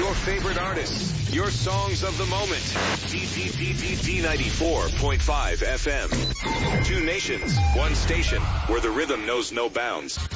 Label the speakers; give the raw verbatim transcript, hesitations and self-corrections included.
Speaker 1: Your favorite artists, your songs of the moment. D ninety-four point five F M. Two nations, one station, where the rhythm knows no bounds.